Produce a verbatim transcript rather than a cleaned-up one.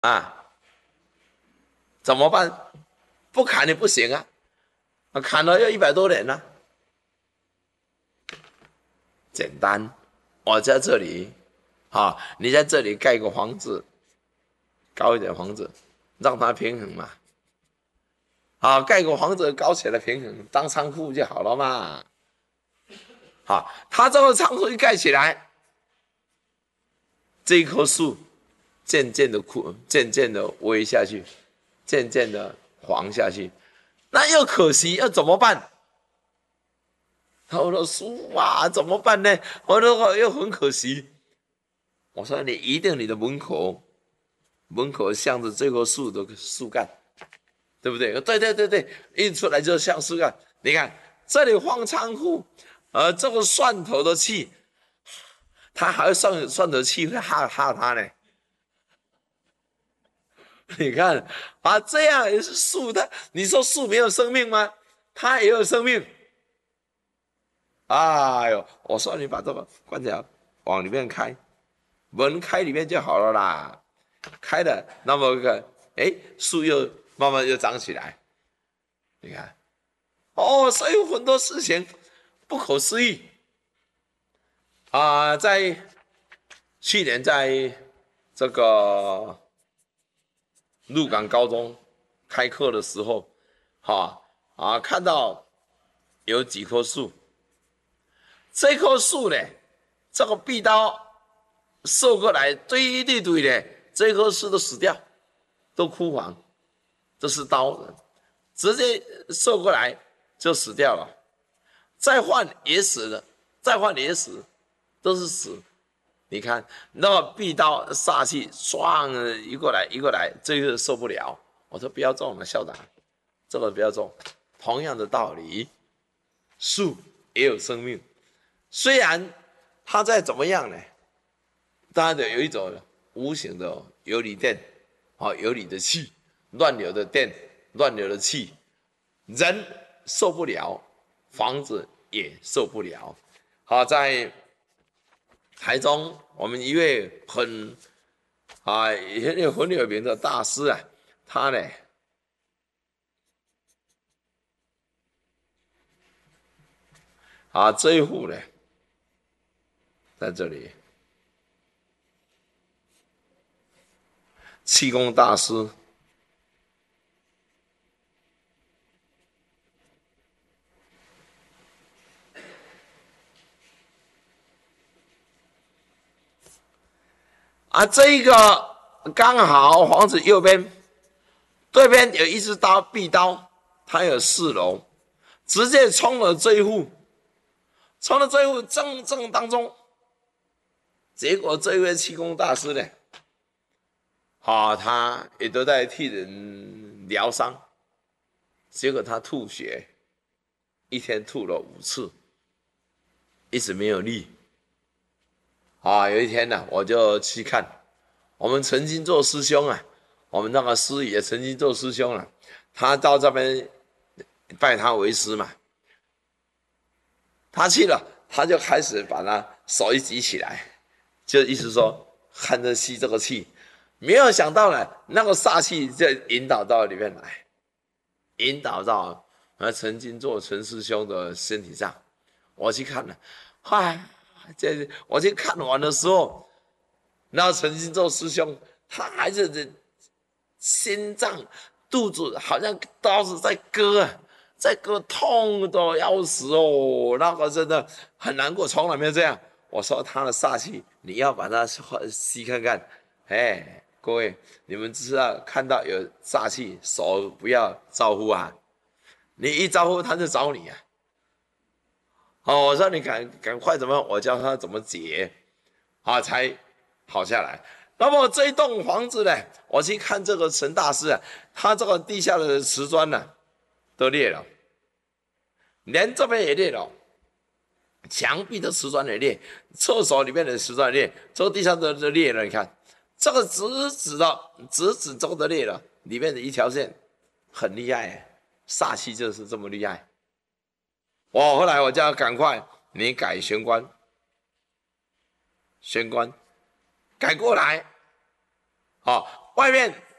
啊，怎么办？不砍你不行啊！啊，砍了要一百多年呢、啊。简单，我在这里，啊，你在这里盖个房子，高一点房子，让它平衡嘛。啊，盖个房子高起来平衡，当仓库就好了嘛。好，它这个仓库一盖起来，这一棵树渐渐的枯，渐渐的萎下去，渐渐的黄下去，那又可惜，要怎么办？我的树啊，怎么办呢？我的又很可惜。我说你一定你的门口，门口向着这棵树的树干，对不对？对对对对，一出来就像树干。你看这里放仓库，呃，这个蒜头的气，它还会蒜蒜头气会哈哈它呢。你看啊，这样也是树的。你说树没有生命吗？它也有生命。哎呦，我说你把这个关起来，往里面开，门开里面就好了啦。开了，那么个，哎，树又慢慢又长起来。你看，哦，所以有很多事情不可思议啊、呃！在去年在这个鹿港高中开课的时候，哈啊，看到有几棵树，这棵树呢，这个壁刀射过来，堆一堆堆的，这棵树都死掉，都枯黄，这是刀的，直接射过来就死掉了，再换也死了，再换也死，都是死。你看，那么壁刀煞气唰一过来一过来，这个受不了。我说不要种了，校长，这个不要种。同样的道理，树也有生命，虽然它再怎么样呢，当然的有一种无形的有理电，啊，有理的气，乱流的电，乱流的气，人受不了，房子也受不了。好，在台中，我们一位很啊很有很有名的大师啊，他呢啊这一户呢，在这里气功大师啊，这一个刚好房子右边对边有一只刀壁刀，它有四楼，直接冲了这一户，冲了这一户正正当中，结果这一位气功大师呢，啊，他也都在替人疗伤，结果他吐血，一天吐了五次，一直没有力。啊，有一天呢、啊，我就去看，我们曾经做师兄啊，我们那个师也曾经做师兄了、啊，他到这边拜他为师嘛，他去了，他就开始把他手一举起来，就意思说看着吸这个气，没有想到呢，那个煞气就引导到里面来，引导到呃曾经做陈师兄的身体上，我去看了，嗨。这我去看完的时候，那曾经做师兄，他还是心脏、肚子好像刀子在割，在割，痛的要死哦，那个真的很难过，从来没有这样。我说他的煞气，你要把它吸看看。哎，各位，你们知道看到有煞气，手不要招呼啊，你一招呼他就找你啊。哦，我说你赶赶快怎么？我教他怎么解，啊，才好下来。那么这一栋房子呢，我去看这个陈大师啊，他这个地下的瓷砖呢、啊，都裂了，连这边也裂了，墙壁的瓷砖也裂，厕所里面的瓷砖也裂，这个地上都都裂了。你看，这个直直的直直这个都裂了，里面的一条线很厉害，煞气就是这么厉害。我后来我叫他赶快，你改玄关，玄关改过来，好、哦， 外面